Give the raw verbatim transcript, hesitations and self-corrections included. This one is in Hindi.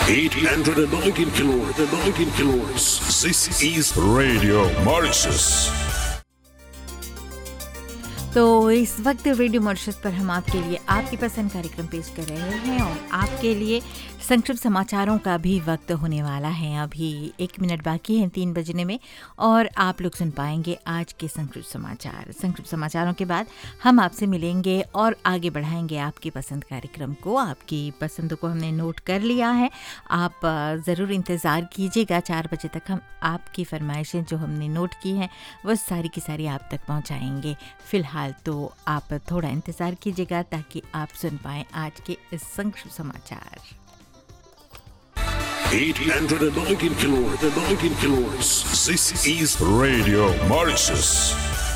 eight hundred nineteen kilohertz, nineteen kilohertz. This is Radio Mauritius. तो इस वक्त रेडियो मॉरिशस पर हम आपके लिए आपकी पसंद कार्यक्रम पेश कर रहे हैं और आपके लिए संक्षिप्त समाचारों का भी वक्त होने वाला है। अभी एक मिनट बाकी है तीन बजने में और आप लोग सुन पाएंगे आज के संक्षिप्त समाचार। संक्षिप्त समाचारों के बाद हम आपसे मिलेंगे और आगे बढ़ाएंगे आपकी पसंद कार्यक्रम को। आपकी पसंदों को हमने नोट कर लिया है, आप ज़रूर इंतज़ार कीजिएगा। चार बजे तक हम आपकी फरमाइशें जो हमने नोट की हैं वो सारी की सारी आप तक पहुँचाएँगे। फ़िलहाल तो आप थोड़ा इंतज़ार कीजिएगा ताकि आप सुन पाएँ आज के इस संक्षिप्त समाचार। eight hundred nineteen kilohertz, nineteen kilohertz. This is Radio Mauritius.